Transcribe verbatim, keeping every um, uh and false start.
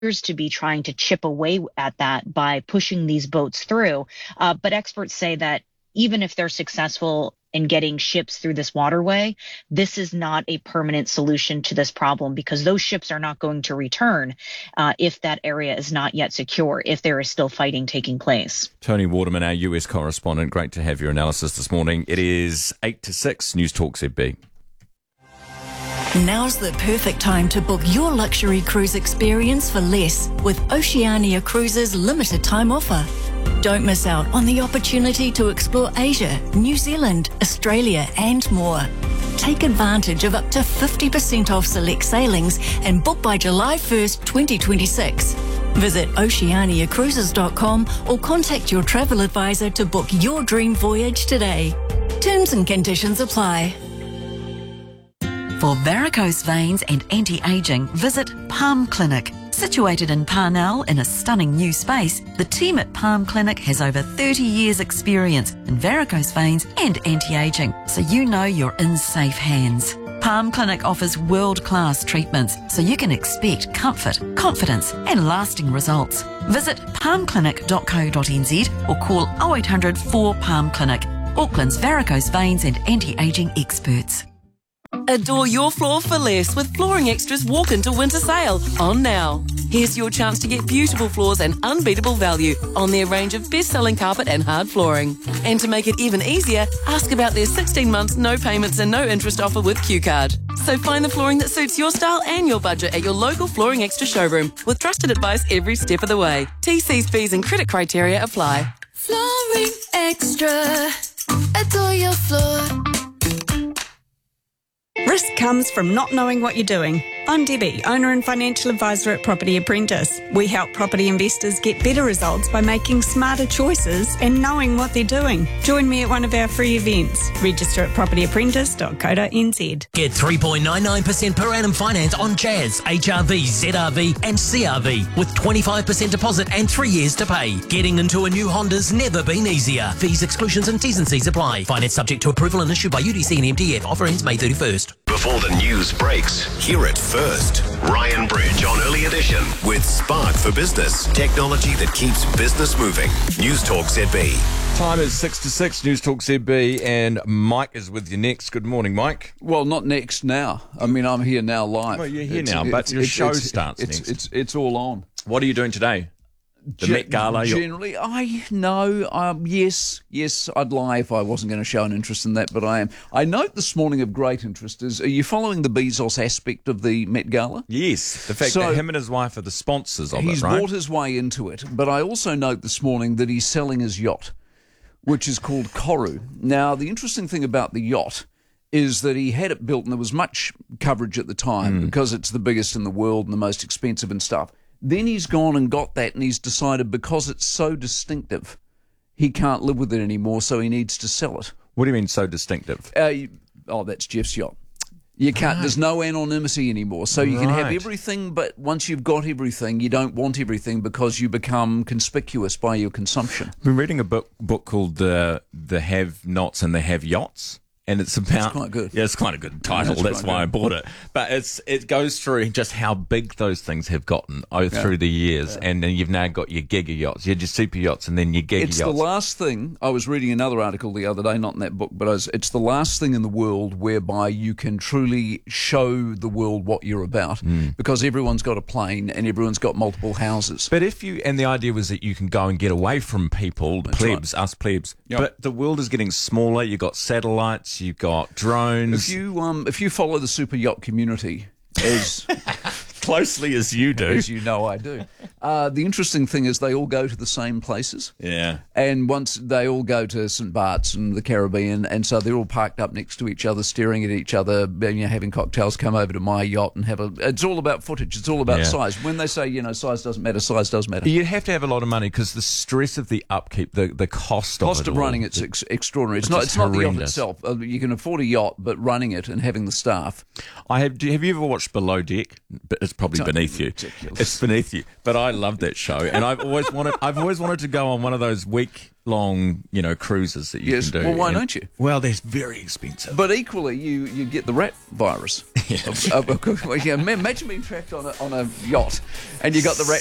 to be trying to chip away at that by pushing these boats through. Uh, but experts say that even if they're successful in getting ships through this waterway, this is not a permanent solution to this problem, because those ships are not going to return uh, if that area is not yet secure, if there is still fighting taking place. Tony Waterman, our U S correspondent, great to have your analysis this morning. It is eight to six, News Talk Z B. Now's the perfect time to book your luxury cruise experience for less with Oceania Cruises' limited time offer. Don't miss out on the opportunity to explore Asia, New Zealand, Australia and more. Take advantage of up to fifty percent off select sailings and book by July first, twenty twenty-six. Visit oceania cruises dot com or contact your travel advisor to book your dream voyage today. Terms and conditions apply. For varicose veins and anti-aging, visit Palm Clinic. Situated in Parnell in a stunning new space, the team at Palm Clinic has over thirty years experience in varicose veins and anti-aging, so you know you're in safe hands. Palm Clinic offers world-class treatments, so you can expect comfort, confidence and lasting results. Visit palm clinic dot co dot n z or call oh eight hundred four Palm Clinic, Auckland's varicose veins and anti-aging experts. Adore your floor for less with Flooring Extra's Walk Into Winter Sale on now. Here's your chance to get beautiful floors and unbeatable value on their range of best-selling carpet and hard flooring. And to make it even easier, ask about their sixteen months no payments and no interest offer with Q Card. So find the flooring that suits your style and your budget at your local Flooring Extra showroom with trusted advice every step of the way. T Cs, fees and credit criteria apply. Flooring Extra. Adore your floor. Risk comes from not knowing what you're doing. I'm Debbie, owner and financial advisor at Property Apprentice. We help property investors get better results by making smarter choices and knowing what they're doing. Join me at one of our free events. Register at property apprentice dot co dot n z. Get three point nine nine percent per annum finance on Jazz, H R V, Z R V and C R V with twenty-five percent deposit and three years to pay. Getting into a new Honda's never been easier. Fees, exclusions and T's and C's apply. Finance subject to approval and issued by U D C and M T F. Offer ends May thirty-first. Before the news breaks, hear it first. Ryan Bridge on Early Edition with Spark for Business. Technology that keeps business moving. News Talk Z B. Time is six to six, News Talk Z B, and Mike is with you next. Good morning, Mike. Well, not next now. I mean, I'm here now live. Well, you're here it's, now, it's, but it's, your it's, show it's, starts it's, next. It's, it's, it's all on. What are you doing today? The Ge- Met Gala? Generally, I know. Um, yes, yes, I'd lie if I wasn't going to show an interest in that, but I am. I note this morning of great interest is, are you following the Bezos aspect of the Met Gala? Yes, the fact So, that him and his wife are the sponsors of he's it, right? bought his way into it, but I also note this morning that he's selling his yacht, which is called Koru. Now, the interesting thing about the yacht is that he had it built, and there was much coverage at the time Mm. because it's the biggest in the world and the most expensive and stuff. Then he's gone and got that, and he's decided because it's so distinctive, he can't live with it anymore, so he needs to sell it. What do you mean so distinctive? Uh, you- oh, that's Jeff's yacht. You can't. Right. There's no anonymity anymore, so you can have Right. everything. But once you've got everything, you don't want everything because you become conspicuous by your consumption. I've been reading a book book called the the Have Nots and the Have Yachts. And it's about quite good. Yeah, it's quite a good title. That's That's, quite why good. I bought it. But it's it goes through just how big those things have gotten oh, through the years, and then you've now got your giga yachts. You had your super yachts, and then your giga It's yachts. the last thing. I was reading another article the other day, not in that book, but I was, it's the last thing in the world whereby you can truly show the world what you're about, Mm. because everyone's got a plane and everyone's got multiple houses. But if you and the idea was that you can go and get away from people, That's plebs, us plebs. Yep. But the world is getting smaller. You've got satellites. You've got drones. If you um, if you follow the super yacht community, as closely as you do, as you know I do, uh, the interesting thing is they all go to the same places. yeah. And once they all go to Saint Bart's and the Caribbean, and so they're all parked up next to each other, staring at each other, you know, having cocktails, come over to my yacht and have a... It's all about footage. It's all about Yeah. size. When they say, you know, size doesn't matter, size does matter. You have to have a lot of money because the stress of the upkeep, the the cost, Cost of, it of running all, it's ex- extraordinary. It's it's not. just It's not the yacht horrendous. itself. Uh, you can afford a yacht, but running it and having the staff. I have. Do, have you ever watched Below Deck? But it's is probably Don't beneath be you. ridiculous. It's beneath you. But I love that show, and I've always wanted. I've always wanted to go on one of those week-long, you know, cruises that you Yes, can do. well, why And- don't you? Well, they're very expensive. But equally, you, you get the rat virus. Yes. Of- of- of- well, yeah, imagine being trapped on a, on a yacht and you got the rat